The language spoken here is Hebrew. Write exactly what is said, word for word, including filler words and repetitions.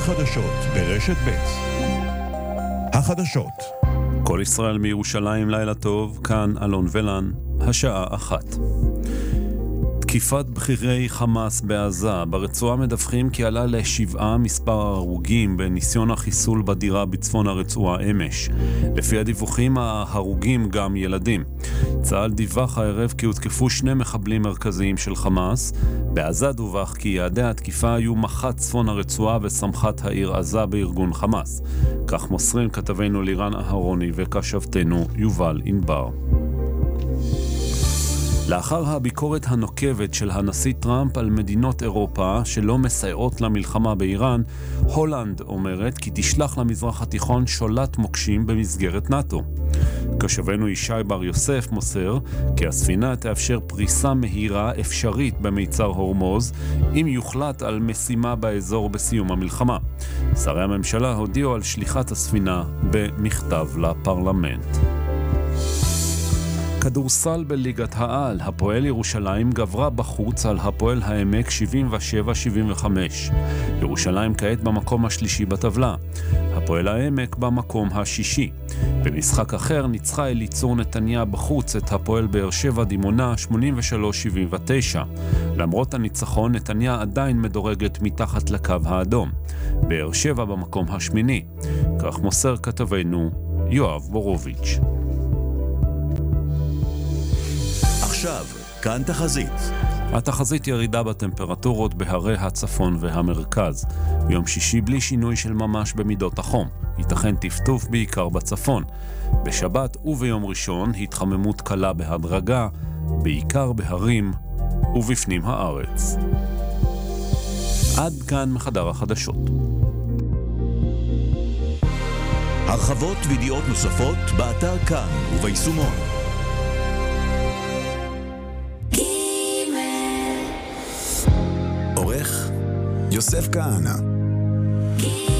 החדשות ברשת ב'. החדשות. כל ישראל מירושלים, לילה טוב, כאן אלון ולן, השעה אחת. תקיפת בכירי חמאס בעזה. ברצועה מדווחים כי עלה לשבעה מספר הרוגים בניסיון החיסול בדירה בצפון הרצועה אמש. לפי הדיווחים, ההרוגים גם ילדים. צה"ל דיווח הערב כי הותקפו שני מחבלים מרכזיים של חמאס. בעזה דווח כי יעדי התקיפה היו מח"ט צפון הרצועה וסמח"ט העיר עזה בארגון חמאס. כך מוסרים כתבנו לירן אהרוני וכשבתנו יובל אינבר. לאחר הביקורת הנוקבת של הנשיא טראמפ על מדינות אירופה שלא מסייעות למלחמה באיראן, הולנד אומרת כי תשלח למזרח התיכון שולט מוקשים במסגרת נאטו. כשבנו ישי בר יוסף מוסר כי הספינה תאפשר פריסה מהירה אפשרית במיצר הורמוז אם יוחלט על משימה באזור בסיום המלחמה. שרי הממשלה הודיעו על שליחת הספינה במכתב לפרלמנט. כדורסל בליגת העל, הפועל ירושלים גברה בחוץ על הפועל העמק שבעים ושבע שבעים וחמש. ירושלים כעת במקום השלישי בטבלה. הפועל העמק במקום השישי. במשחק אחר ניצחה אליצור נתניה בחוץ את הפועל באר שבע דימונה שמונים ושלוש שבעים ותשע. למרות הניצחון, נתניה עדיין מדורגת מתחת לקו האדום. באר שבע במקום השמיני. כך מוסר כתבנו יואב בורוביץ'. עכשיו, כאן תחזית. התחזית ירידה בטמפרטורות בהרי הצפון והמרכז. ביום שישי בלי שינוי של ממש במידות החום. ייתכן טפטוף בעיקר בצפון. בשבת וביום ראשון התחממות קלה בהדרגה, בעיקר בהרים ובפנים הארץ. עד כאן מחדר החדשות. הרחבות וידיעות נוספות באתר כאן וביישומון. עורך יוסף כהנא.